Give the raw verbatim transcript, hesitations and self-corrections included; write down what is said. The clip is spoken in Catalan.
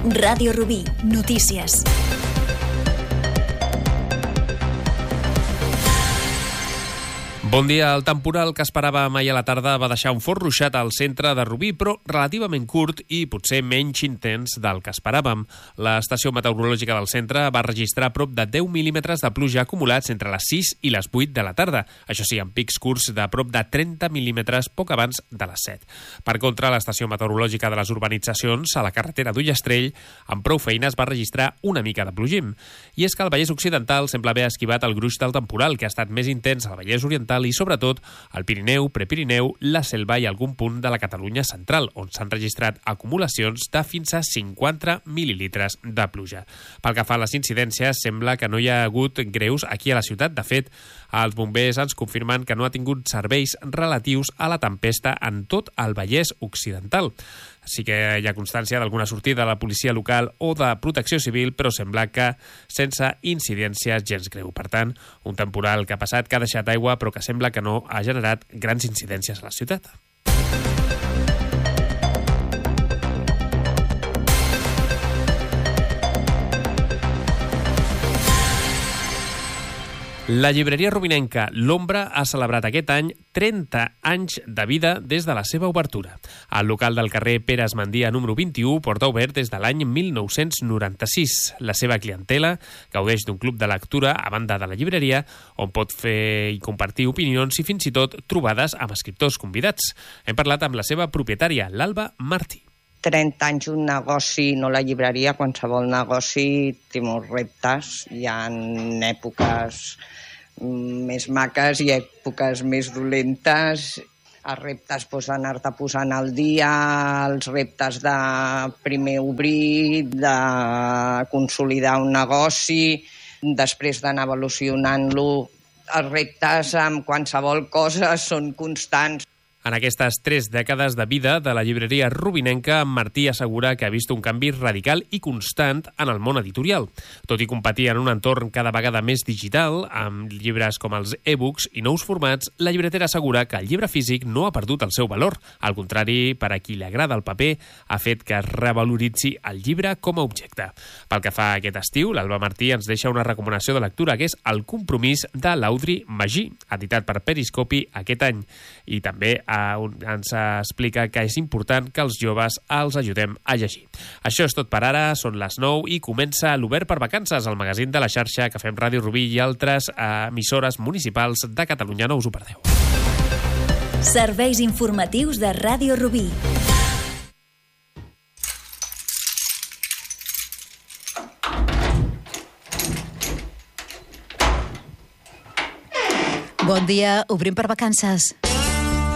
Ràdio Rubí, notícies. Bon dia. El temporal que esperava mai a la tarda va deixar un fort ruixat al centre de Rubí, però relativament curt i potser menys intens del que esperàvem. L'estació meteorològica del centre va registrar prop de deu mil·límetres de pluja acumulats entre les sis i les vuit de la tarda. Això sí, amb pics curts de prop de trenta mil·límetres poc abans de les set. Per contra, l'estació meteorològica de les urbanitzacions, a la carretera d'Ullastrell, amb prou feines va registrar una mica de plogim. I és que el Vallès Occidental sembla haver esquivat el gruix del temporal, que ha estat més intens al Vallès Oriental i sobretot al Pirineu, Prepirineu, la Selva i algun punt de la Catalunya central, on s'han registrat acumulacions de fins a cinquanta mil·lilitres de pluja. Pel que fa a les incidències, sembla que no hi ha hagut greus aquí a la ciutat. De fet, els bombers ens confirmen que no ha tingut serveis relatius a la tempesta en tot el Vallès Occidental. Sí que hi ha constància d'alguna sortida de la policia local o de protecció civil, però sembla que sense incidències gens greu. Per tant, un temporal que ha passat, que ha deixat aigua, però que sembla que no ha generat grans incidències a la ciutat. La llibreria rubinenca L'Ombra ha celebrat aquest any trenta anys de vida des de la seva obertura. El local del carrer Pere Esmandia número vint-i-u porta obert des de l'any mil nou-cents noranta-sis. La seva clientela gaudeix d'un club de lectura a banda de la llibreria, on pot fer i compartir opinions i fins i tot trobades amb escriptors convidats. Hem parlat amb la seva propietària, l'Alba Martí. trenta anys un negoci, no la llibreria, qualsevol negoci té molts reptes. Hi ha èpoques més maques i èpoques més dolentes. Els reptes doncs, d'anar-te posant al dia, els reptes de primer obrir, de consolidar un negoci, després d'anar evolucionant-lo. Els reptes amb qualsevol cosa són constants. En aquestes tres dècades de vida de la llibreria rubinenca, Martí assegura que ha vist un canvi radical i constant en el món editorial. Tot i competir en un entorn cada vegada més digital, amb llibres com els e-books i nous formats, la llibretera assegura que el llibre físic no ha perdut el seu valor. Al contrari, per a qui li agrada el paper, ha fet que es revaloritzi el llibre com a objecte. Pel que fa a aquest estiu, l'Alba Martí ens deixa una recomanació de lectura, que és El compromís de l'Audrey Magí, editat per Periscopi aquest any. I també ens explica que és important que els joves els ajudem a llegir. Això és tot per ara, són les nou i comença l'Obert per Vacances, el magazín de la xarxa que fem Ràdio Rubí i altres emissores municipals de Catalunya. No us ho perdeu. Serveis informatius de Ràdio Rubí. Bon dia, obrim per vacances.